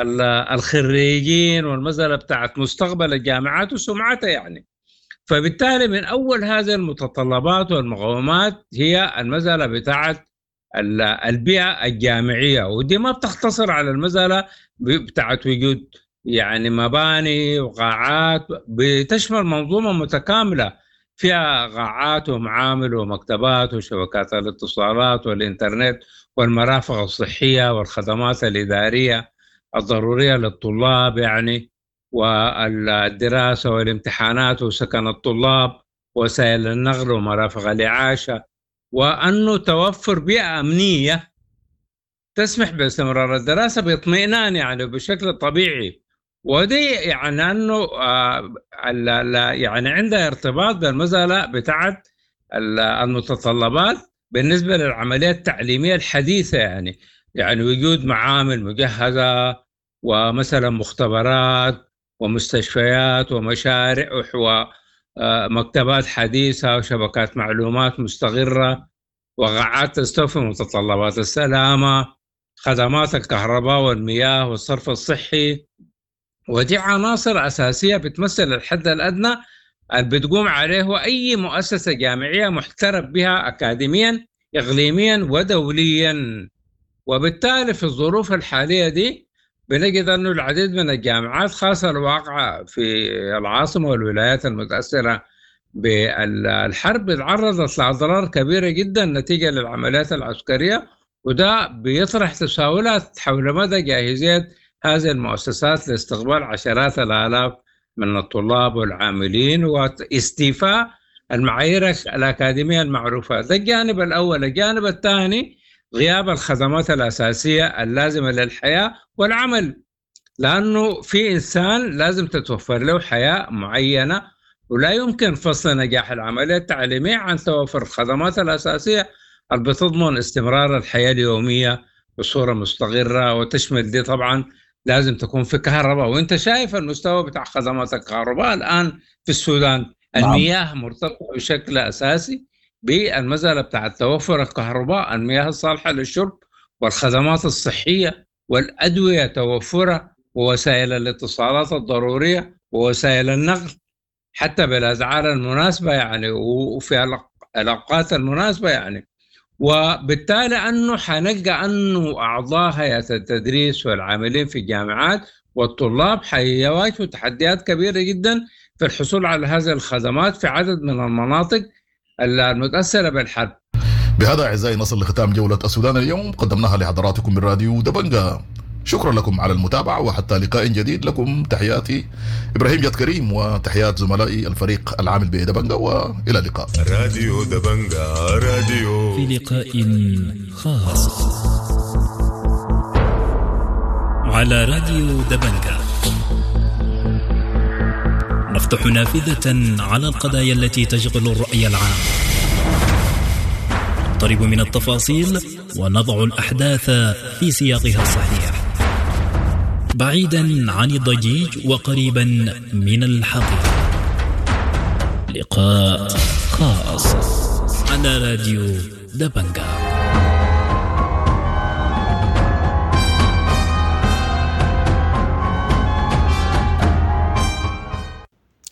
الخريجين، والمسألة بتاعت مستقبل الجامعات وسمعتها يعني. فبالتالي من أول هذه المتطلبات والمقومات هي المسألة بتاعت البيئة الجامعية، ودي ما بتختصر على المسألة بتاعت وجود يعني مباني وقاعات، بتشمل منظومة متكاملة فيها قاعات ومعامل ومكتبات وشبكات الاتصالات والإنترنت والمرافق الصحية والخدمات الإدارية الضرورية للطلاب يعني، والدراسة والامتحانات وسكن الطلاب وسائل النقل ومرافق الإعاشة، وأنه توفر بيئة أمنية تسمح باستمرار الدراسة باطمئنان يعني بشكل طبيعي. ودي يعني أنه يعني عندها ارتباط بالمسألة بتاعت المتطلبات بالنسبة للعملية التعليمية الحديثة يعني وجود معامل مجهزة ومثلا مختبرات ومستشفيات ومشارع ومكتبات حديثة وشبكات معلومات مستقرة وقاعات تستوفي متطلبات السلامة، خدمات الكهرباء والمياه والصرف الصحي. ودي عناصر أساسية بتمثل الحد الأدنى اللي بتقوم عليه أي مؤسسة جامعية محترف بها أكاديميا إقليميا ودوليا. وبالتالي في الظروف الحالية دي بنجد أنه العديد من الجامعات خاصة الواقعة في العاصمة والولايات المتأثرة بالحرب تعرضت لأضرار كبيرة جدا نتيجة للعمليات العسكرية، وده بيطرح تساؤلات حول مدى جاهزية هذه المؤسسات لاستقبال عشرات الآلاف من الطلاب والعاملين واستيفاء المعايير الأكاديمية المعروفة. ده الجانب الأول. الجانب الثاني غياب الخدمات الأساسية اللازمة للحياة والعمل، لأنه في إنسان لازم تتوفر له حياة معينة، ولا يمكن فصل نجاح العملية التعليمية عن توفر الخدمات الأساسية اللي بتضمن استمرار الحياة اليومية بصورة مستقرة، وتشمل دي طبعا لازم تكون في كهرباء. وانت شايف المستوى بتاع خدمات الكهرباء الآن في السودان. المياه مرتبطة بشكل أساسي بالمسألة بتاع توفر الكهرباء، المياه الصالحة للشرب والخدمات الصحية والأدوية توفرها، ووسائل الاتصالات الضرورية ووسائل النقل حتى بالأسعار المناسبة يعني وفي الأوقات المناسبة يعني. وبالتالي أنه حنلقى أنه أعضاء هيئة التدريس والعاملين في الجامعات والطلاب حيواجهوا تحديات كبيرة جدا في الحصول على هذه الخدمات في عدد من المناطق المتأثرة بالحرب. بهذا أعزائي نصل لختام جولة السودان اليوم، قدمناها لحضراتكم من راديو دبنجة. شكرا لكم على المتابعة، وحتى لقاء جديد. لكم تحياتي إبراهيم جد كريم، وتحيات زملائي الفريق العامل بدبنجة، وإلى اللقاء. راديو دبنجة، راديو في لقاء خاص على راديو دبنجة، نفتح نافذة على القضايا التي تشغل الرأي العام، نقترب من التفاصيل ونضع الأحداث في سياقها الصحيح، بعيدا عن الضجيج وقريبا من الحقيقة. لقاء خاص على راديو دبنجة.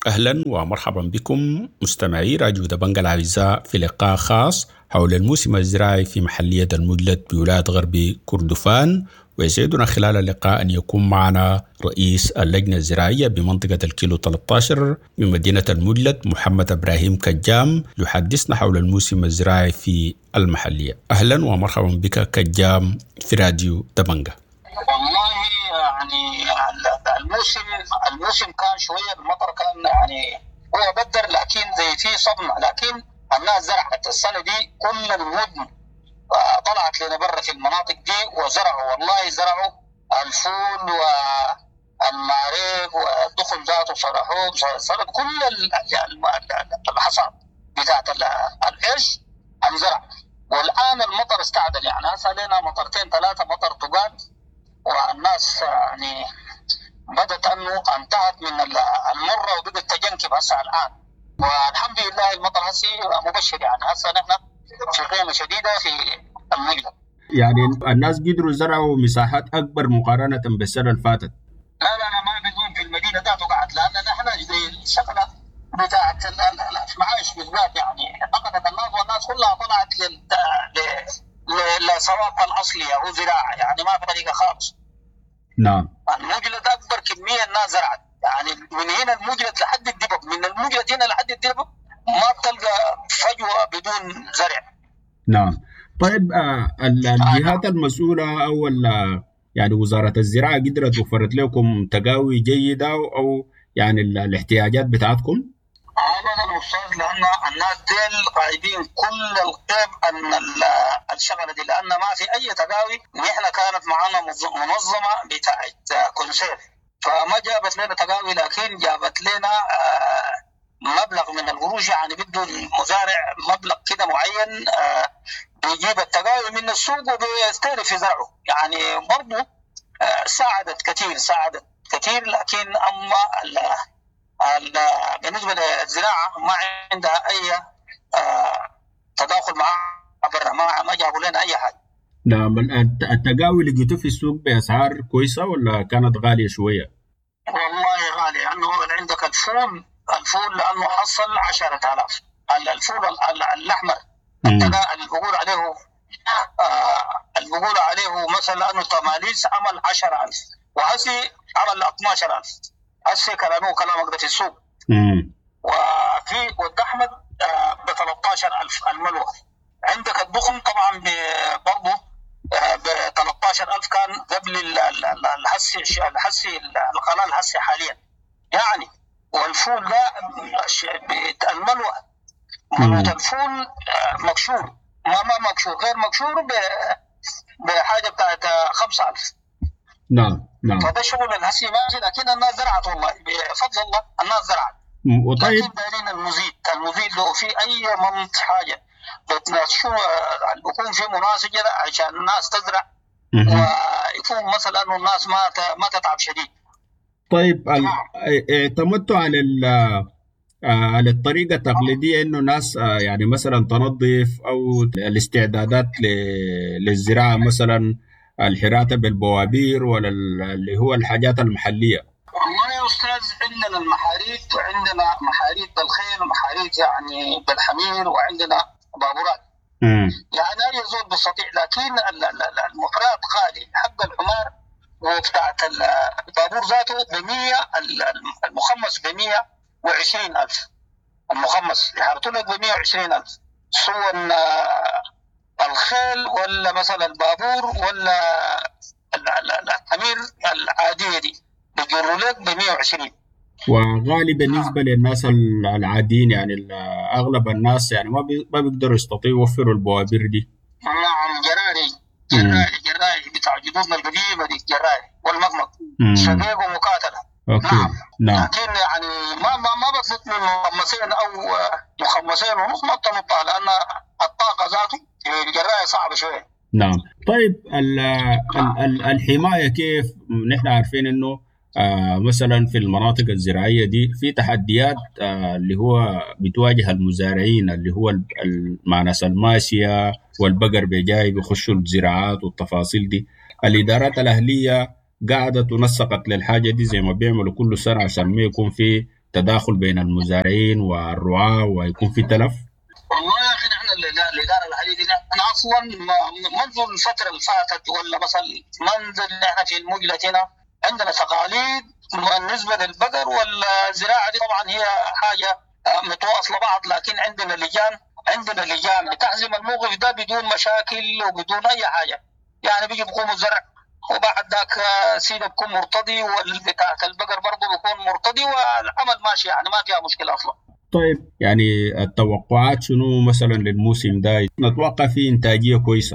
أهلا ومرحبا بكم مستمعي راديو دبنجة الأعزاء في لقاء خاص حول الموسم الزراعي في محلية المجلد بولاية غرب كردفان. ويسعدنا خلال اللقاء أن يكون معنا رئيس اللجنة الزراعية بمنطقة الكيلو 13 من مدينة المجلد محمد إبراهيم كجام يحدثنا حول الموسم الزراعي في المحلية. أهلا ومرحبا بك كجام في راديو دبنجة. والله يعني الموسم كان شوية المطر كان يعني هو بدر لكن زي فيه صدمة، لكن الناس زرعت السنة دي كل المدن طلعت لنا برا في المناطق دي وزرعوا، والله زرعوا الفول والمعريق والدخن ذاته صرحوه كل الحصاد بتاعت العيش انزرع. والآن المطر استعدل، يعني هسه لنا مطرتين ثلاثة مطر طقال، والناس يعني بدت انه انتهت من المرة وبدت تجنكب هسه الآن، والحمد لله المطر هسه مبشر. يعني هسه نحن في قيمة شديدة في المجلد. يعني الناس قدروا يزرعوا مساحات أكبر مقارنة بالسنة اللي فاتت. لا ما بدون في المدينة ذاته قاعد، لأن نحن زي الشغلة بتاعت المعايش بالذات يعني فقدت الناس، والناس كلها طلعت للصواب الأصلي أو زراعة، يعني ما في طريقة خالص. نعم. المجلد أكبر كمية الناس زرعت، يعني من هنا المجلد لحد الدبب، من المجلد هنا لحد الدبب ما بتلقى فجوة بدون زرع. نعم. طيب الجهات المسؤولة أو يعني وزارة الزراعة قدرت وفرت لكم تقاوي جيدة أو يعني الاحتياجات بتاعتكم؟ أبدا أستاذ، لأن الناس ديل غايبين كل القيم أن الشغلة دي، لأن ما في أي تقاوي. نحن كانت معنا منظمة بتاعت كونسير، فما جابت لنا تقاوي، لكن جابت لنا مبلغ من القروش، يعني بده المزارع مبلغ كده معين بيجيب التقاوي من السوق وبيستهدف يزرعه. يعني برضه ساعدت كثير، لكن أما بالنسبة للزراعة ما عندها أي تداخل معها، ما جابوا لنا أي حاجة. نعم. التقاوي لقيتوه في السوق بأسعار كويسة ولا كانت غالية شوية؟ والله غالية، لأنه عندك الفول لأنه حصل 10,000. الفول الأحمر اللي بقول عليه مثلا أنه تماليس عمل 10,000 وهسي عمل 12,000. هسي كلامك ده في السوق. والدحمد ب 13,000 الملوى. عندك الدخن طبعا برضه ب 13,000 كان قبل الحسي القناة الحسي حاليا يعني. والفول ده الملوى الفول مكشور، ما مكشور، غير مكشور بحاجة بتاعت 5,000. نعم. فده شغل الهسي ماشي، لكن الناس زرعت والله بفضل الله الناس زرعت. وطيب لكن دايرين المزيد لو في أي منط حاجة بتنشو يكون في مناسبة عشان الناس تزرع ويكون مثلا إنه الناس ما تتعب شديد. طيب اعتمدتوا على الطريقة التقليدية إنه ناس يعني مثلا تنظف أو الاستعدادات للزراعة، مثلا الحراثة بالبوابير ولا اللي هو الحاجات المحلية؟ والله يا أستاذ عندنا المحاريت، وعندنا محاريت بالخيل ومحاريت يعني بالحمير، وعندنا بابورات. يعني أي زول بيستطيع، لكن المحرات غالي. حق الحمار وبتاعت البابور ذاته ب100، المخمس ب120,000. المخمس يحرطوا لك ب120,000، سواء الخيل ولا مثلا البابور ولا الحمير العادية دي بيجروا لك ب120. وغالي بالنسبة للناس العاديين، يعني أغلب الناس يعني ما بيقدروا يستطيعوا يوفروا البوابير دي. نعم، جراري بتاع جدودنا القديمة دي، جراري والمقمق شقيق ومقاتلة. نعم. لكن يعني ما بطلق من مخمسين أو مخمسين ونص، ما بطلقها لأن الطاقة ذاته الجراري صعبة شوية. نعم. طيب الحماية كيف؟ نحن عارفين إنه مثلا في المناطق الزراعية دي في تحديات اللي هو بتواجه المزارعين، اللي هو مع ناس الماشية والبقر بجاي بيخشوا الزراعات والتفاصيل دي. الإدارات الأهلية قاعدة تنسقت للحاجة دي زي ما بيعملوا كل سنة عشان ما يكون في تداخل بين المزارعين والرعاة ويكون في تلف؟ والله يا اخي نحن الاداره الحاليه دي احنا اصلا منذ الفتره اللي فاتت ولا مثلا منذ اللي احنا في المجلة هنا عندنا تقاليد بالنسبه للبقر والزراعه دي. طبعا هي حاجه متواصله بعض، لكن عندنا لجان بتحزم الموقف ده بدون مشاكل وبدون اي حاجه. يعني بيجي بيقوموا زرع وبعد ذاك سيده بيكون مرتضي والبتاع البقر برضه بيكون مرتضي والعمل ماشي، يعني ما فيها مشكله اصلا. طيب يعني التوقعات شنو مثلا للموسم ده؟ نتوقع فيه انتاجيه كويسه.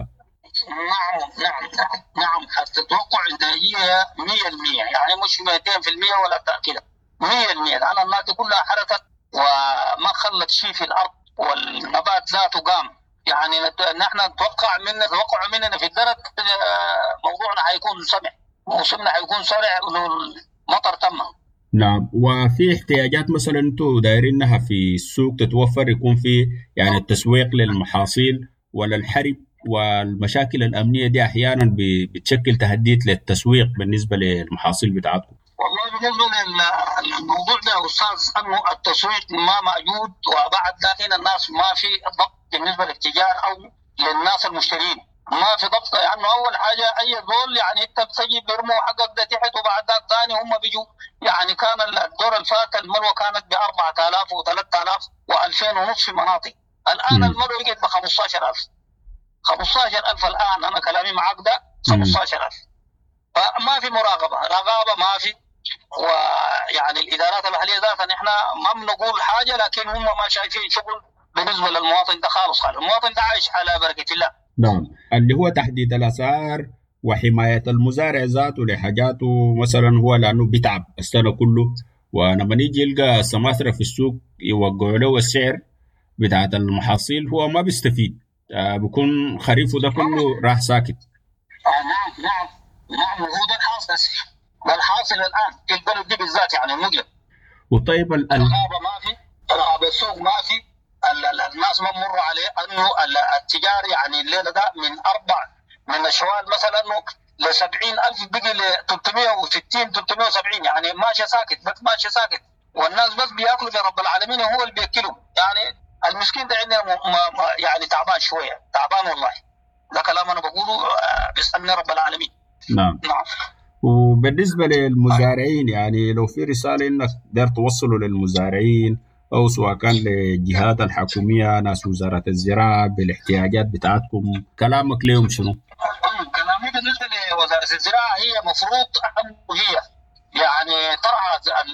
نعم التوقع انتاجيه 100%، يعني مش 200% ولا كده، 100%. لان الناس دي كلها حركت وما خلت شيء في الارض والنبات ذاته قام. يعني نحن نتوقع مننا في الدرك موضوعنا حيكون سمح، موسمنا حيكون سريع والمطر تم. نعم. وفي احتياجات مثلا انتم دايرينها في السوق تتوفر، يكون في يعني التسويق للمحاصيل ولا الحرب والمشاكل الأمنية دي أحيانا بتشكل تهديد للتسويق بالنسبة للمحاصيل بتاعتكم؟ والله بالنسبة للموضوع ده يا أستاذ أنه التسويق ما موجود، وبعد ذلك الناس ما في ضبط بالنسبة للتجار أو للناس المشترين، ما في ضبط. يعني أول حاجة أي دول يعني أنت بتجي بيرموا حقك ده تحت وبعد ذلك ثاني هم بيجوا. يعني كان الدور الفات الملوى كانت ب 4000 و3000 و2000 ونص في مناطق، الآن الملوى بقت ب 15000 الآن. أنا كلامي معك ده 15000. فما في رقابة ما في. ويعني الإدارات المحلية ذاتها نحن ما بنقول حاجة، لكن هم ما شايفين شغل بالنسبة للمواطن ده خالص. المواطن ده عايش على بركة الله. نعم. اللي هو تحديد الأسعار وحماية المزارع ذاته لحاجاته مثلا، هو لأنه بيتعب السنة كله، ولما نيجي يلقى السماسرة في السوق يوقعوا له السعر بتاعت المحاصيل هو ما بيستفيد، بيكون خريفه ده كله راح ساكت. نعم هو ده الحاصل الآن في البلد دي بالذات، يعني المجلة. وطيب الرقابة ما في، رقابة السوق ما في، الناس ما مر عليه انه التجار يعني الليله ده من الشوال مثلا انه ل 70000 بقي ل 360 370، يعني ماشي ساكت بس ماشي ساكت، والناس بس بياكلوا برب العالمين وهو اللي بياكلهم. يعني المسكين ده عندنا يعني تعبان شويه، تعبان والله. ده كلام انا بقوله بيسالني رب العالمين. نعم. وبالنسبه للمزارعين، يعني لو في رساله انك دار توصلوا للمزارعين أو سواء كان للجهات الحكومية ناس وزارة الزراعة بالاحتياجات بتاعتكم، كلامك لهم شنو؟ كلامي بالنسبة لوزارة الزراعة هي مفروض هي يعني ترعى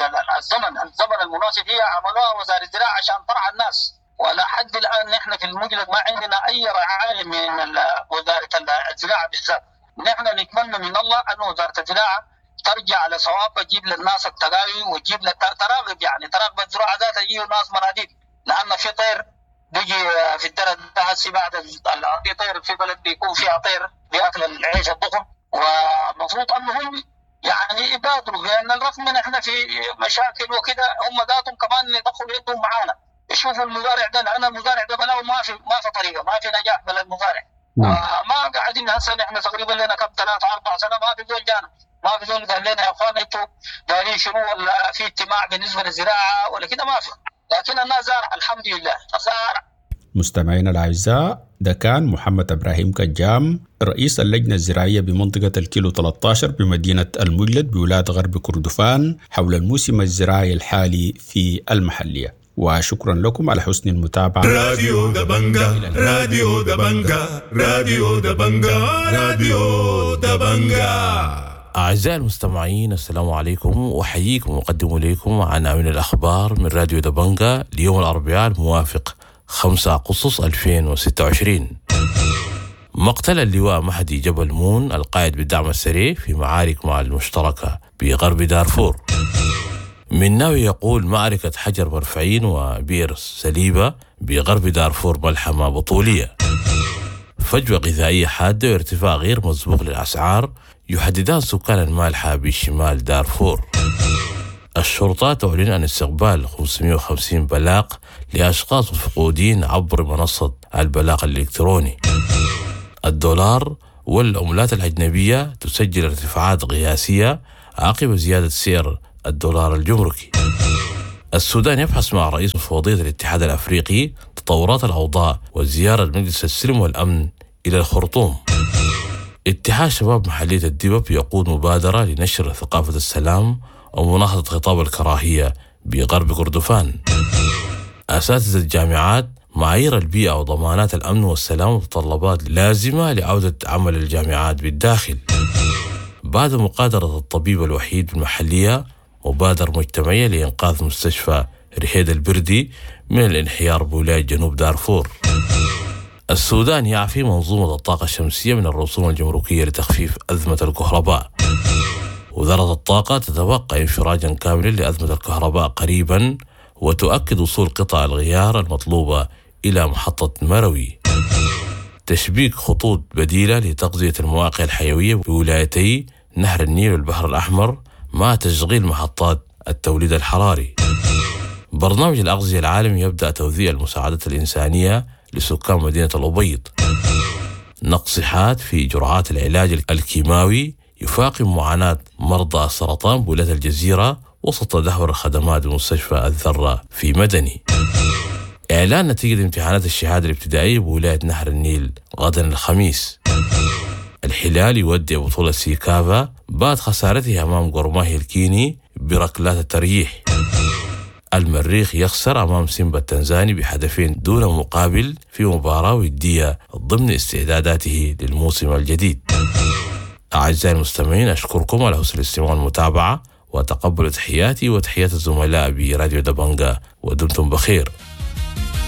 الزمن المناسب، هي عملوها وزارة الزراعة عشان ترعى الناس. ولا حد الآن نحن في المجلد ما عندنا أي رعاية من وزارة الزراعة بالذات. نحن نتمنى من الله أن وزارة الزراعة ترجع على صواب، تجيب للناس التقاوي وتجيب تراقب، يعني تراقب الزراعة ذاتها، يجيوا ناس مناديل. لأن في طير بيجي في الدرج ده بعد في طير في بلد بيكون فيها طير بياكل العيش الضخم، ومفروض أنهم يعني يبادروا، لأن الرغم من إحنا في مشاكل وكده هم ذاتهم كمان يدخلوا يدهم معانا يشوفوا المزارع ده، لأن المزارع ده بلاو ما في طريقة، ما في نجاح بلا المزارع. ما قاعدين هسه احنا تقريبا لنا كم 3-4 سنة ما في زول جانا، ما في زول قال لنا يا اخوان انتوا دايرين شنو ولا في اجتماع بالنسبه للزراعه ولا كده، ما في. لكن الناس زارع الحمد لله زارع. مستمعينا الاعزاء، ده كان محمد ابراهيم كجام رئيس اللجنه الزراعيه بمنطقه الكيلو 13 بمدينه المجلد بولايه غرب كردفان حول الموسم الزراعي الحالي في المحليه. وشكرا لكم على حسن المتابعة. راديو دبنجا راديو دبنجا راديو دبنجا راديو دبنجا. أعزائي المستمعين، السلام عليكم، وحييكم وأقدم إليكم عن أهم الأخبار من راديو دبنجا ليوم الأربعاء الموافق 5 أغسطس 2026. مقتل اللواء مهدي جبل مون القائد بالدعم السريع في معارك مع المشتركة بغرب دارفور. مناوي يقول معركة حجر مرفعين وبئر سليبة بغرب دارفور ملحمة بطولية. فجوة غذائية حادة وارتفاع غير مسبوق للأسعار يحددان سكان المالحة بشمال دارفور. الشرطة تعلن عن استقبال 550 بلاغ لأشخاص مفقودين عبر منصة البلاغ الإلكتروني. الدولار والعملات الأجنبية تسجل ارتفاعات قياسية عقب زيادة سعر الدولار الجمركي. السودان يبحث مع رئيس مفوضية الاتحاد الأفريقي تطورات الأوضاع وزيارة مجلس السلم والأمن إلى الخرطوم. اتحاد شباب محلية الدبب يقود مبادرة لنشر ثقافة السلام ومناهضة خطاب الكراهية بغرب كردفان. أساتذة الجامعات معايير البيئة وضمانات الأمن والسلام متطلبات لازمة لعودة عمل الجامعات بالداخل. بعد مقادرة الطبيب الوحيد بالمحلية مبادرة مجتمعية لإنقاذ مستشفى رهيد البردي من الانحيار بولاية جنوب دارفور. السودان يعفي منظومة الطاقة الشمسية من الرسوم الجمركية لتخفيف أزمة الكهرباء. وزارة الطاقة تتوقع انفراجا كاملا لأزمة الكهرباء قريبا، وتؤكد وصول قطع الغيار المطلوبة إلى محطة مروي. تشبيك خطوط بديلة لتغذية المواقع الحيوية بولايتي نهر النيل والبحر الأحمر مع تشغيل محطات التوليد الحراري. برنامج الأغذية العالمي يبدأ توزيع المساعدات الإنسانية لسكان مدينة الأبيض. نقص حاد في جرعات العلاج الكيماوي يفاقم معاناة مرضى السرطان بولاية الجزيرة وسط تدهور الخدمات بمستشفى الذرة في مدني. إعلان نتيجة امتحانات الشهادة الابتدائية بولاية نهر النيل غدا الخميس. الهلال يودع بطولة سيكافا بعد خسارته أمام قرماهي الكيني بركلات الترجيح. المريخ يخسر أمام سيمبا التنزاني بهدفين دون مقابل في مباراة ودية ضمن استعداداته للموسم الجديد. أعزائي المستمعين، أشكركم على حسن الاستماع والمتابعة، وتقبلوا تحياتي وتحيات الزملاء براديو دبنجا، ودمتم بخير.